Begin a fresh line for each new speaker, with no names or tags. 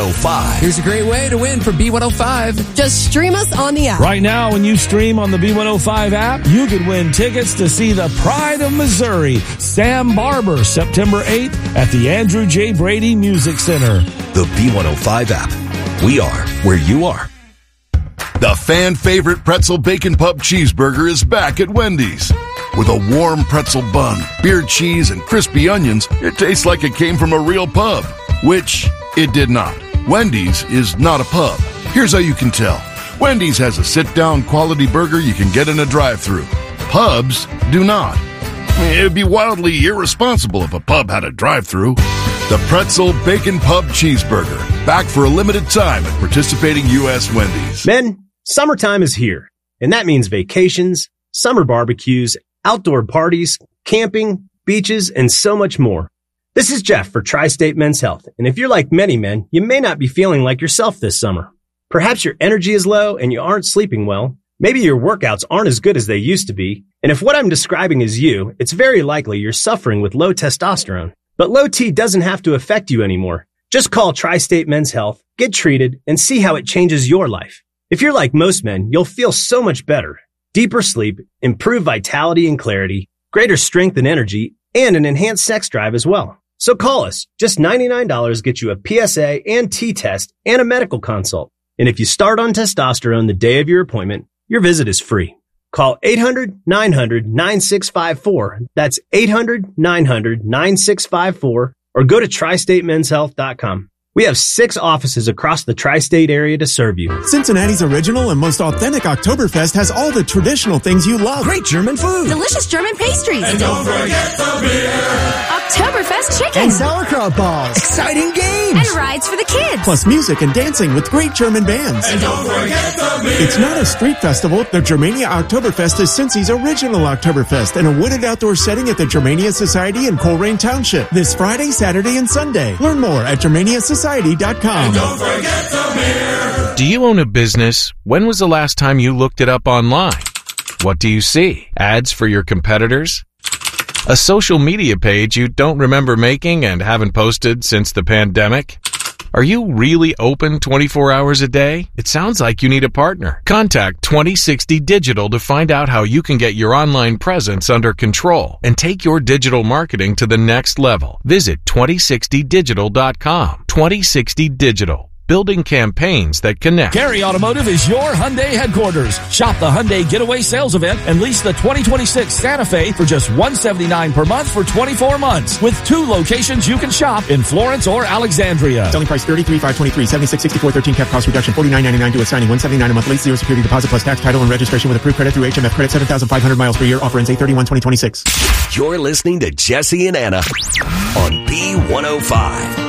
B105.
Here's a great way to win for B105.
Just stream us on the app.
Right now, when you stream on the B105 app, you could win tickets to see the Pride of Missouri, Sam Barber, September 8th at the Andrew J. Brady Music Center.
The B105 app. We are where you are.
The fan favorite pretzel bacon pub cheeseburger is back at Wendy's. With a warm pretzel bun, beer cheese, and crispy onions, it tastes like it came from a real pub. Which it did not. Wendy's is not a pub. Here's how you can tell. Wendy's has a sit-down quality burger you can get in a drive-thru. Pubs do not. It'd be wildly irresponsible if a pub had a drive-thru. The Pretzel Bacon Pub Cheeseburger. Back for a limited time at participating U.S. Wendy's.
Men, summertime is here. And that means vacations, summer barbecues, outdoor parties, camping, beaches, and so much more. This is Jeff for Tri-State Men's Health. And if you're like many men, you may not be feeling like yourself this summer. Perhaps your energy is low and you aren't sleeping well. Maybe your workouts aren't as good as they used to be. And if what I'm describing is you, it's very likely you're suffering with low testosterone. But low T doesn't have to affect you anymore. Just call Tri-State Men's Health, get treated, and see how it changes your life. If you're like most men, you'll feel so much better. Deeper sleep, improved vitality and clarity, greater strength and energy, and an enhanced sex drive as well. So call us. Just $99 gets you a PSA and T-test and a medical consult. And if you start on testosterone the day of your appointment, your visit is free. Call 800-900-9654. That's 800-900-9654. Or go to TriStateMen'sHealth.com. We have 6 offices across the tri-state area to serve you.
Cincinnati's original and most authentic Oktoberfest has all the traditional things you love.
Great German food.
Delicious German pastries.
And don't forget the beer.
Oktoberfest chicken.
And sauerkraut balls. Exciting games.
And rides for the kids.
Plus music and dancing with great German bands.
And don't forget the beer.
It's not a street festival. The Germania Oktoberfest is Cincy's original Oktoberfest in a wooded outdoor setting at the Germania Society in Colerain Township this Friday, Saturday, and Sunday. Learn more at GermaniaSociety.com.
And don't forget the beer.
Do you own a business? When was the last time you looked it up online? What do you see? Ads for your competitors? A social media page you don't remember making and haven't posted since the pandemic? Are you really open 24 hours a day? It sounds like you need a partner. Contact 2060 Digital to find out how you can get your online presence under control and take your digital marketing to the next level. Visit 2060digital.com. 2060 Digital. Building campaigns that connect.
Gary Automotive is your Hyundai headquarters. Shop the Hyundai Getaway Sales Event and lease the 2026 Santa Fe for just $179 per month for 24 months. With 2 locations you can shop in Florence or Alexandria.
Selling price $33,523, 7664, 13 cap cost reduction, $49.99 due at signing, $179 a month lease, 0 security deposit plus tax, title, and registration with approved credit through HMF credit, 7,500 miles per year. Offer ends 8/31/2026.
You're listening to Jesse and Anna on B105.